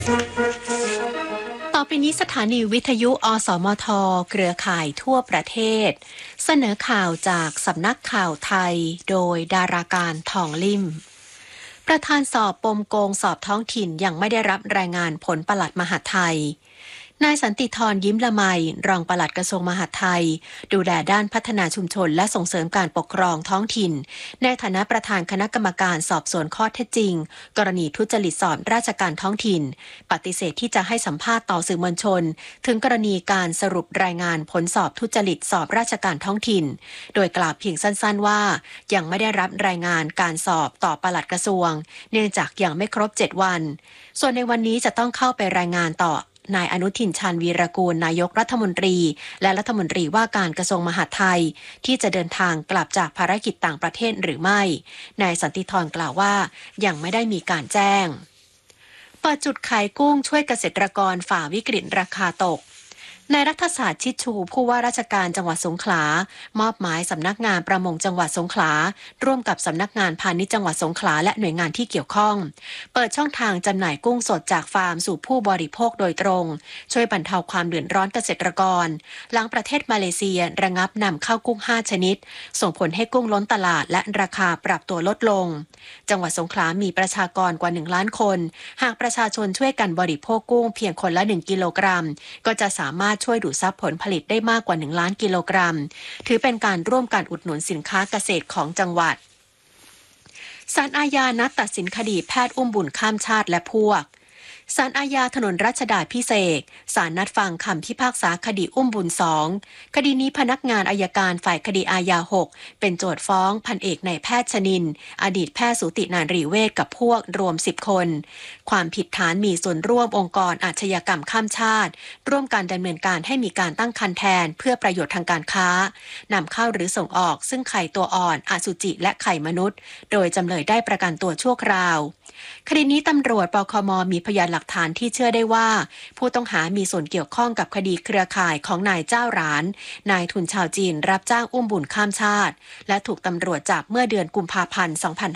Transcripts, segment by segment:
ต่อไปนี้สถานีวิทยุอสมทเครือข่ายทั่วประเทศเสนอข่าวจากสำนักข่าวไทยโดยดาราการทองลิ่มประธานสอบปมโกงสอบท้องถิ่นยังไม่ได้รับรายงานผลปลัดมหาดไทยนายสันติธรยิ้มละไมรองปลัดกระทรวงมหาดไทยดูแลด้านพัฒนาชุมชนและส่งเสริมการปกครองท้องถิ่นในฐานะประธานคณะกรรมการสอบสวนข้อเท็จจริงกรณีทุจริตสอบราชการท้องถิ่นปฏิเสธที่จะให้สัมภาษณ์ต่อสื่อมวลชนถึงกรณีการสรุปรายงานผลสอบทุจริตสอบราชการท้องถิ่นโดยกล่าวเพียงสั้นๆว่ายังไม่ได้รับรายงานการสอบต่อปลัดกระทรวงเนื่องจากยังไม่ครบ7วันส่วนในวันนี้จะต้องเข้าไปรายงานต่อนายอนุทินชาญวีรกูลนายกรัฐมนตรีและรัฐมนตรีว่าการกระทรวงมหาดไทยที่จะเดินทางกลับจากภารกิจต่างประเทศหรือไม่นายสันติธรกล่าวว่ายังไม่ได้มีการแจ้งเปิดจุดขายกุ้งช่วยเกษตรกรฝ่าวิกฤตราคาตกนายรัฐศาสตร์ชิดชูผู้ว่าราชการจังหวัดสงขลามอบหมายสำนักงานประมงจังหวัดสงขลาร่วมกับสำนักงานพาณิชย์จังหวัดสงขลาและหน่วยงานที่เกี่ยวข้องเปิดช่องทางจำหน่ายกุ้งสดจากฟาร์มสู่ผู้บริโภคโดยตรงช่วยบรรเทาความเดือดร้อนเกษตรกรหลังประเทศมาเลเซียระงับนำเข้ากุ้ง5ชนิดส่งผลให้กุ้งล้นตลาดและราคาปรับตัวลดลงจังหวัดสงขลามีประชากรกว่า1ล้านคนหากประชาชนช่วยกันบริโภคกุ้งเพียงคนละ1กิโลกรัมก็จะสามารถช่วยดูดซับผลผลิตได้มากกว่า1ล้านกิโลกรัมถือเป็นการร่วมกันอุดหนุนสินค้าเกษตรของจังหวัดศาลอาญานัดตัดสินคดีแพทย์อุ้มบุญข้ามชาติและพวกศาลอาญาถนนรัชดาภิเษกศาลนัดฟังคำพิพากษาคดีอุ้มบุญ2คดีนี้พนักงานอัยการฝ่ายคดีอาญา6เป็นโจทก์ฟ้องพันเอกนายแพทย์ชนินอดีตแพทย์สูตินารีเวชกับพวกรวม10คนความผิดฐานมีส่วนร่วมองค์กรอาชญากรรมข้ามชาติร่วมการดำเนินการให้มีการตั้งครรภ์แทนเพื่อประโยชน์ทางการค้านำเข้าหรือส่งออกซึ่งไข่ตัวอ่อนอสุจิและไข่มนุษย์โดยจำเลยได้ประกันตัวชั่วคราวคดีนี้ตำรวจปคม.มีพยานหลักฐานที่เชื่อได้ว่าผู้ต้องหามีส่วนเกี่ยวข้องกับคดีเครือข่ายของนายเจ้าหลานนายทุนชาวจีนรับจ้างอุ้มบุญข้ามชาติและถูกตำรวจจับเมื่อเดือนกุมภาพันธ์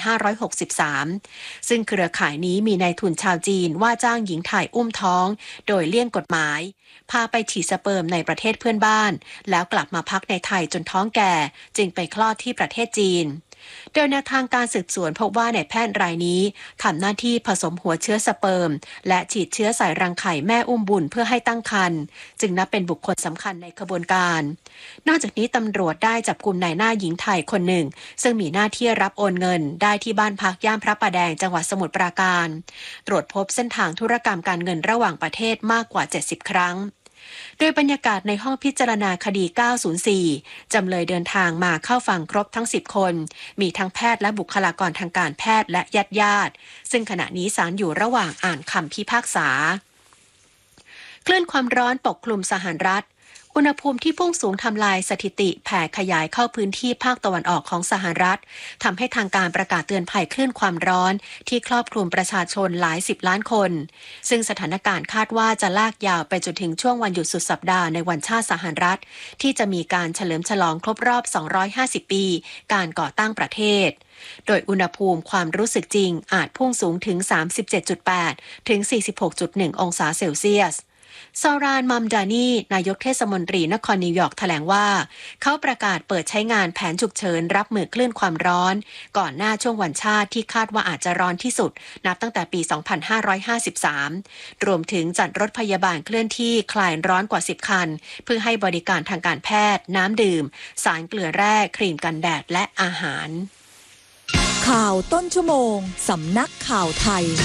2563 ซึ่งเครือข่ายนี้มีนายทุนชาวจีนว่าจ้างหญิงไทยอุ้มท้องโดยเลี่ยงกฎหมายพาไปฉีดสเปิร์มในประเทศเพื่อนบ้านแล้วกลับมาพักในไทยจนท้องแก่จึงไปคลอดที่ประเทศจีนโดยแนวทางการสืบสวนพบว่านายแพทย์รายนี้ทำหน้าที่ผสมหัวเชื้อสเปิร์มและฉีดเชื้อใส่รังไข่แม่อุ้มบุญเพื่อให้ตั้งครรภ์จึงนับเป็นบุคคลสำคัญในขบวนการนอกจากนี้ตำรวจได้จับกุมนายหน้าหญิงไทยคนหนึ่งซึ่งมีหน้าที่รับโอนเงินได้ที่บ้านพักย่านพระประแดงจังหวัดสมุทรปราการตรวจพบเส้นทางธุรกรรมการเงินระหว่างประเทศมากกว่า70ครั้งโดยบรรยากาศในห้องพิจารณาคดี 904 จำเลยเดินทางมาเข้าฟังครบทั้ง10คนมีทั้งแพทย์และบุคลากรทางการแพทย์และญาติซึ่งขณะนี้ศาลอยู่ระหว่างอ่านคำพิพากษาคลื่นความร้อนปกคลุมสหรัฐอุณหภูมิที่พุ่งสูงทำลายสถิติแผ่ขยายเข้าพื้นที่ภาคตะวันออกของสหรัฐทำให้ทางการประกาศเตือนภัยคลื่นความร้อนที่ครอบคลุมประชาชนหลาย10ล้านคนซึ่งสถานการณ์คาดว่าจะลากยาวไปจนถึงช่วงวันหยุดสุดสัปดาห์ในวันชาติสหรัฐที่จะมีการเฉลิมฉลองครบรอบ250ปีการก่อตั้งประเทศโดยอุณหภูมิความรู้สึกจริงอาจพุ่งสูงถึง 37.8 ถึง 46.1 องศาเซลเซียสซารานมัมดานีนายกเทศมนตรีนครนิวยอร์กแถลงว่าเขาประกาศเปิดใช้งานแผนฉุกเฉินรับมือคลื่นความร้อนก่อนหน้าช่วงวันชาติที่คาดว่าอาจจะร้อนที่สุดนับตั้งแต่ปี 2553 รวมถึงจัดรถพยาบาลเคลื่อนที่คลายร้อนกว่า10คันเพื่อให้บริการทางการแพทย์น้ำดื่มสารเกลือแร่ครีมกันแดดและอาหารข่าวต้นชั่วโมงสำนักข่าวไทย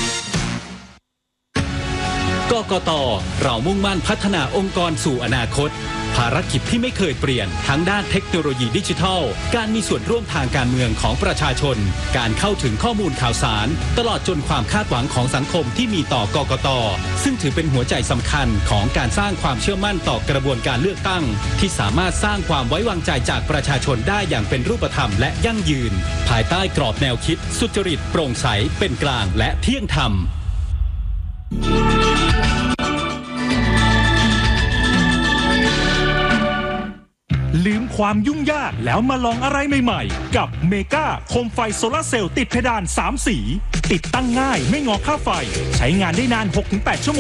กกต.เรามุ่งมั่นพัฒนาองค์กรสู่อนาคตภารกิจที่ไม่เคยเปลี่ยนทั้งด้านเทคโนโลยีดิจิทัลการมีส่วนร่วมทางการเมืองของประชาชนการเข้าถึงข้อมูลข่าวสารตลอดจนความคาดหวังของสังคมที่มีต่อกกต.ซึ่งถือเป็นหัวใจสำคัญของการสร้างความเชื่อมั่นต่อกระบวนการเลือกตั้งที่สามารถสร้างความไว้วางใจจากประชาชนได้อย่างเป็นรูปธรรมและยั่งยืนภายใต้กรอบแนวคิดสุจริตโปร่งใสเป็นกลางและเที่ยงธรรมลืมโคความยุ่งยากแล้วมาลองอะไรใหม่ๆกับเมกาโคมไฟโซลาร์เซลล์ติดเพดาน3 สีติดตั้งง่ายไม่งอค่าไฟใช้งานได้นาน 6-8 ชั่วโมง